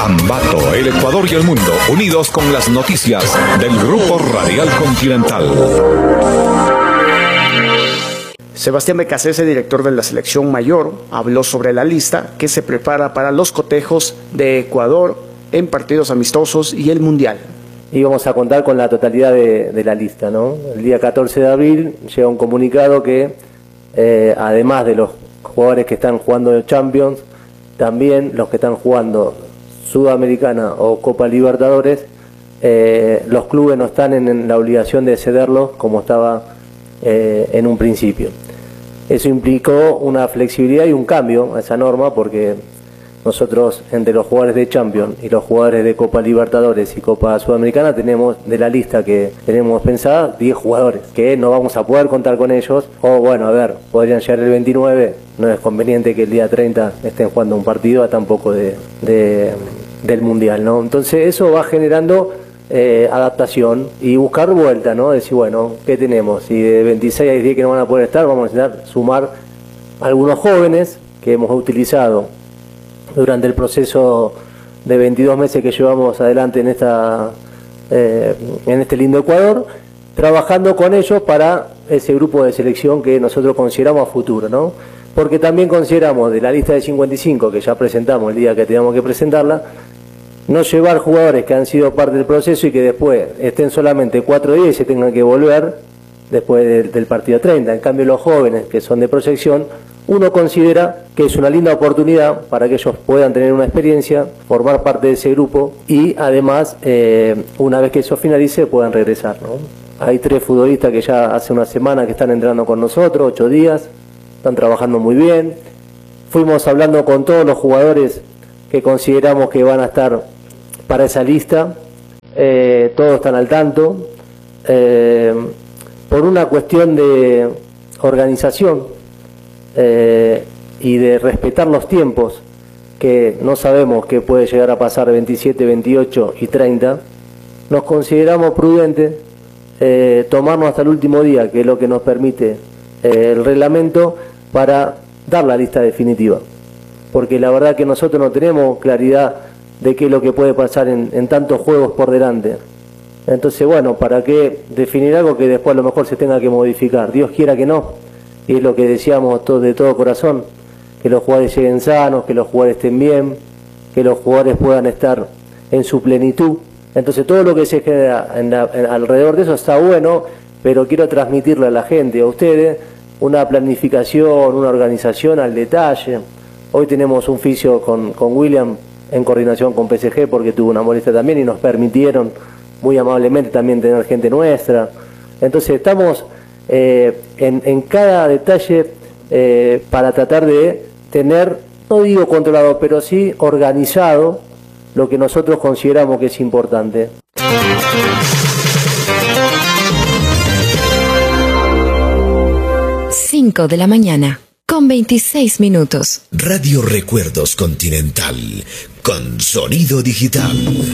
Ambato, el Ecuador y el mundo, unidos con las noticias del Grupo Radial Continental. Sebastián Becasese, director de la selección mayor, habló sobre la lista que se prepara para los cotejos de Ecuador en partidos amistosos y el Mundial. Y vamos a contar con la totalidad de la lista, ¿no? El día 14 de abril llega un comunicado que, además de los jugadores que están jugando Champions, también los que están jugando Sudamericana o Copa Libertadores, los clubes no están en la obligación de cederlos como estaba en un principio. Eso implicó una flexibilidad y un cambio a esa norma, porque nosotros, entre los jugadores de Champions y los jugadores de Copa Libertadores y Copa Sudamericana, tenemos de la lista que tenemos pensada 10 jugadores que no vamos a poder contar con ellos. O bueno, a ver, podrían llegar el 29, no es conveniente que el día 30 estén jugando un partido tampoco del Mundial, ¿no? Entonces eso va generando adaptación y buscar vuelta, ¿no? Decir, bueno, ¿qué tenemos? Si de 26 hay 10 que no van a poder estar, vamos a intentar sumar algunos jóvenes que hemos utilizado durante el proceso de 22 meses que llevamos adelante en este lindo Ecuador, trabajando con ellos para ese grupo de selección que nosotros consideramos a futuro, ¿no? Porque también consideramos de la lista de 55 que ya presentamos el día que teníamos que presentarla, no llevar jugadores que han sido parte del proceso y que después estén solamente 4 días y se tengan que volver después del partido 30. En cambio, los jóvenes que son de proyección, uno considera que es una linda oportunidad para que ellos puedan tener una experiencia, formar parte de ese grupo y además, una vez que eso finalice, puedan regresar, ¿no? Hay 3 futbolistas que ya hace una semana que están entrenando con nosotros, 8 días, están trabajando muy bien. Fuimos hablando con todos los jugadores que consideramos que van a estar para esa lista, todos están al tanto. Por una cuestión de organización y de respetar los tiempos, que no sabemos qué puede llegar a pasar 27, 28 y 30, nos consideramos prudentes tomarnos hasta el último día, que es lo que nos permite el reglamento, para dar la lista definitiva. Porque la verdad que nosotros no tenemos claridad de qué es lo que puede pasar en tantos juegos por delante. Entonces, bueno, ¿para qué definir algo que después a lo mejor se tenga que modificar? Dios quiera que no. Y es lo que decíamos de todo corazón, que los jugadores lleguen sanos, que los jugadores estén bien, que los jugadores puedan estar en su plenitud. Entonces todo lo que se genera alrededor de eso está bueno, pero quiero transmitirle a la gente, a ustedes, una planificación, una organización al detalle. Hoy tenemos un fisio con William en coordinación con PSG porque tuvo una molestia también y nos permitieron muy amablemente también tener gente nuestra. Entonces estamos en cada detalle para tratar de tener, no digo controlado, pero sí organizado lo que nosotros consideramos que es importante. 5 de la mañana, con 26 minutos. Radio Recuerdos Continental, con sonido digital.